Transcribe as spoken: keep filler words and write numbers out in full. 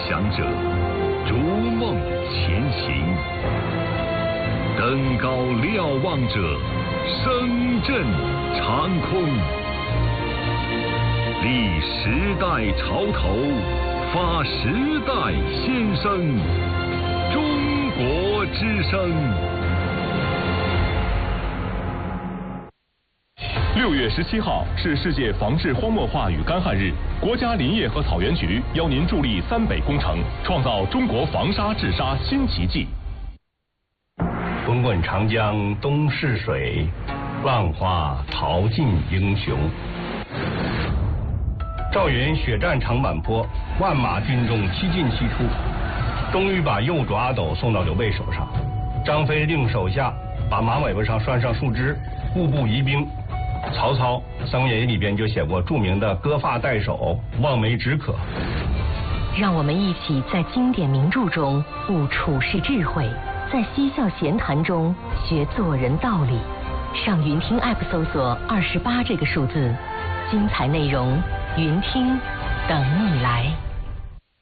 想者，逐梦前行；登高瞭望者，声震长空。立时代潮头，发时代先声。中国之声。 六月十七号是世界防治荒漠化与干旱日，国家林业和草原局邀您助力三北工程，创造中国防沙治沙新奇迹。 滚滚长江东逝水，万花淘尽英雄。赵云血战长坂坡，万马军中七进七出，终于把右爪阿斗送到刘备手上。张飞令手下把马尾巴上拴上树枝，步步疑兵。曹操《三国演义》里边就写过著名的割发代首，望梅止渴。 让我们一起在经典名著中悟处世智慧，在嬉笑闲谈中学做人道理。上云听 App 搜索二十八这个数字，精彩内容云听等你来。